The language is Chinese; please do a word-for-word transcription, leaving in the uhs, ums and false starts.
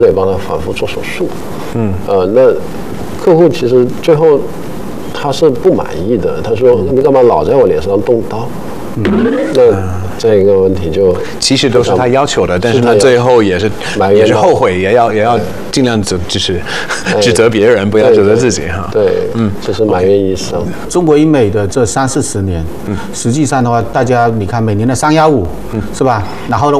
得帮他反复做手术。嗯，呃，那客户其实最后他是不满意的，他说：“你干嘛老在我脸上动刀？”嗯，那这个问题就其实都是他要求的，但是他最后也是也是后悔，也要也要尽量指就是指责别人，不要指责自己哈。 对，嗯，就是埋怨医生。 中国医美的这三四十年，嗯，实际上的话，大家你看每年的三幺五，嗯，是吧？然后呢？